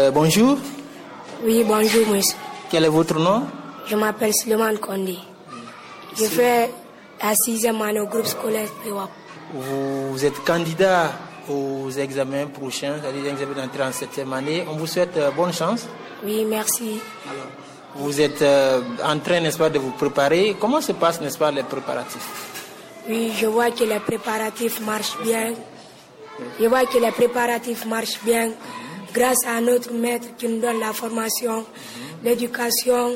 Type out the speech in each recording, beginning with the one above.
Bonjour. Oui, bonjour, monsieur. Quel est votre nom? Je m'appelle Suleiman Kondé. Je fais la 6e année au groupe scolaire Préwap. Vous êtes candidat aux examens prochains, c'est-à-dire les examens d'entrée en 7e année. On vous souhaite bonne chance. Oui, merci. Alors, vous êtes en train, n'est-ce pas, de vous préparer. Comment se passent, n'est-ce pas, les préparatifs? Oui, je vois que les préparatifs marchent bien. Grâce à notre maître qui nous donne la formation, l'éducation.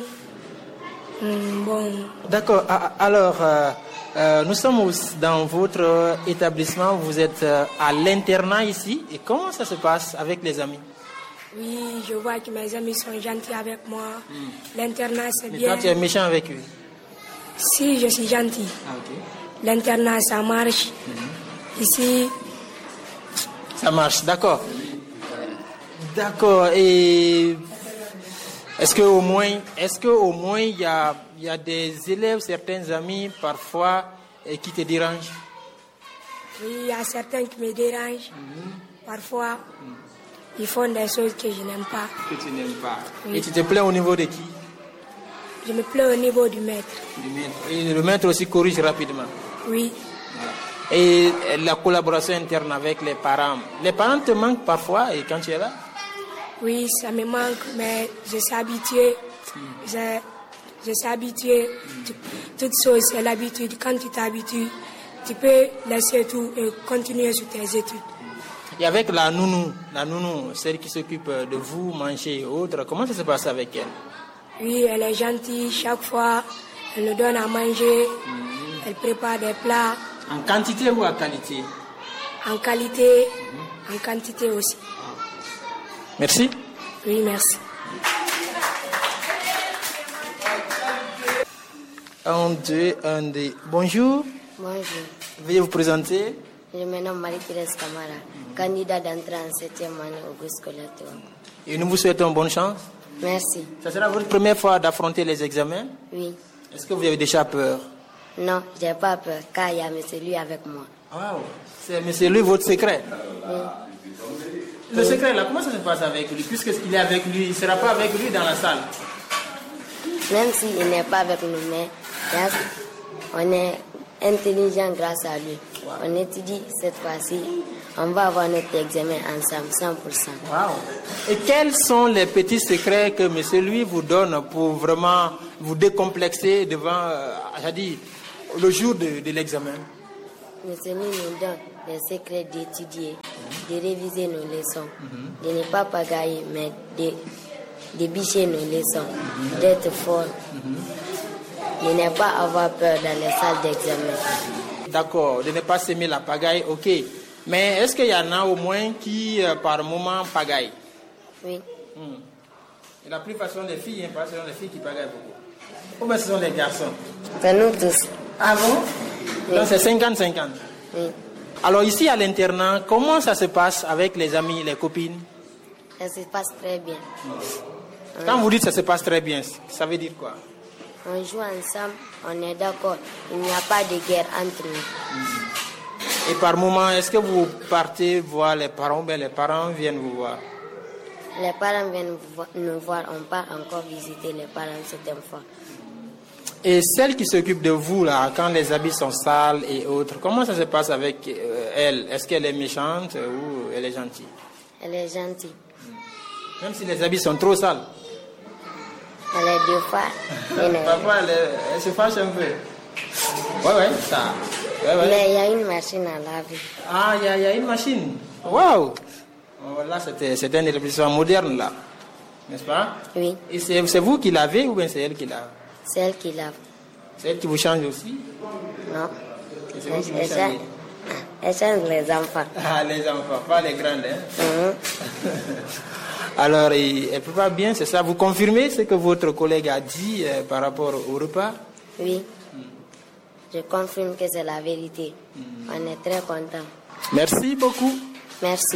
D'accord. Alors, nous sommes dans votre établissement. Vous êtes à l'internat ici. Et comment ça se passe avec les amis? Oui, je vois que mes amis sont gentils avec moi. L'internat, c'est Mais bien. toi, tu es méchant avec eux? Si, je suis gentil. Ah, ok. L'internat, ça marche. Ici... Ça marche, d'accord. D'accord. Et est-ce que au moins il y a des élèves, certains amis parfois qui te dérangent? Oui, il y a certains qui me dérangent. Parfois, ils font des choses que je n'aime pas. Que tu n'aimes pas. Oui. Et tu te plains au niveau de qui? Je me plains au niveau du maître. Du maître. Et le maître aussi corrige rapidement. Oui. Et la collaboration interne avec les parents. Les parents te manquent parfois et quand tu es là? Oui, ça me manque, mais je suis habitué. Je suis habitué. Toute chose, c'est l'habitude. Quand tu t'habitues, tu peux laisser tout et continuer sur tes études. Et avec la nounou, celle qui s'occupe de vous, manger et autres, comment ça se passe avec elle? Oui, elle est gentille. Chaque fois, elle nous donne à manger. Elle prépare des plats. En quantité ou en qualité? En qualité, en quantité aussi. Merci. Oui, merci. Un, deux. Bonjour. Bonjour. Veuillez vous présenter. Je me nomme Marie-Thérèse Camara, candidate d'entrée en 7e année au groupe scolaire Préwap. Et nous vous souhaitons bonne chance. Merci. Ça sera votre première fois d'affronter les examens? Oui. Est-ce que vous avez déjà peur? Non, j'ai pas peur, car il y a monsieur lui avec moi. Wow. C'est lui votre secret? Oui. Le secret là, comment ça se passe avec lui? Puisqu'il est avec lui, il ne sera pas avec lui dans la salle. Même s'il n'est pas avec nous, mais on est intelligent grâce à lui. On étudie cette fois-ci. On va avoir notre examen ensemble, 100%. Wow. Et quels sont les petits secrets que monsieur lui vous donne pour vraiment vous décomplexer devant, le jour de l'examen? Monsieur lui nous donne les secrets d'étudier, de réviser nos leçons, de ne pas pagailler, mais de bicher nos leçons, d'être fort, de ne pas avoir peur dans les salles d'examen. D'accord, de ne pas s'aimer la pagaille, ok. Mais est-ce qu'il y en a au moins qui, par moment, pagaillent? Oui. Et la plupart sont les filles, parce que ce sont les filles qui pagaillent beaucoup. Ou bien ce sont les garçons? C'est nous tous. Ah bon? Oui. Donc c'est 50-50. Oui. Alors ici à l'internat, comment ça se passe avec les amis, les copines? Ça se passe très bien. Quand vous dites ça se passe très bien, ça veut dire quoi? On joue ensemble, on est d'accord. Il n'y a pas de guerre entre nous. Et par moment, est-ce que vous partez voir les parents ou bien les parents viennent vous voir? Les parents viennent nous voir, on part encore visiter les parents certaines fois. Et celle qui s'occupe de vous, là, quand les habits sont sales et autres, comment ça se passe avec elle? Est-ce qu'elle est méchante ou elle est gentille? Elle est gentille. Même si les habits sont trop sales? Elle est deux fois. Parfois, elle se fâche un peu. Ouais, ça. Ouais. Mais il y a une machine à laver. Ah, il y a une machine. Waouh! Là, c'est un établissement moderne, là. N'est-ce pas? Oui. Et c'est vous qui lavez ou bien c'est elle qui lave? C'est elle qui lave. C'est elle qui vous change aussi? Non. Et c'est vous qui vous changez? Elle change les enfants. Ah, les enfants, pas les grandes, hein? Alors, elle prépare bien, c'est ça. Vous confirmez ce que votre collègue a dit par rapport au repas? Oui. Je confirme que c'est la vérité. On est très contents. Merci beaucoup. Merci.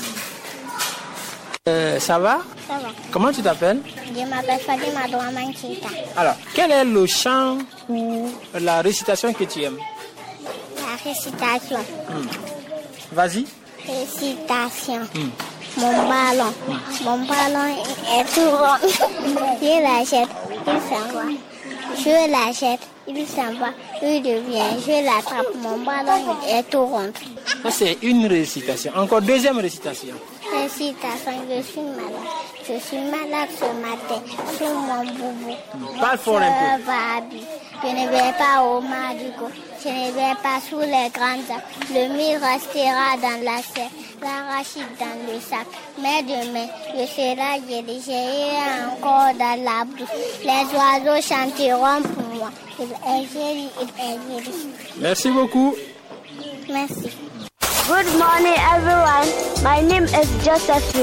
Ça va? Ça va. Comment tu t'appelles? Je m'appelle Fadima Douaman Keita. Alors, quel est le chant ou la récitation que tu aimes? La récitation. Vas-y. Récitation. mon ballon. Mon ballon est tout rond. Je l'achète, il s'en va. Je l'achète, il s'en va. Il revient, je l'attrape. Mon ballon est tout rond. Ça, c'est une récitation. Encore deuxième récitation. Récitation, je suis malade. Je suis malade ce matin sur mon boubou. Parle fort un peu. Je ne vais pas au Marigot. Je ne vais pas sous les grandes arbres. Le mil restera dans la serre, l'arachide dans le sac. Mais demain, je serai dirigé encore dans la brousse. Les oiseaux chanteront pour moi. Il est joli, il est joli. Merci beaucoup. Merci. Good morning, everyone. My name is Josephine.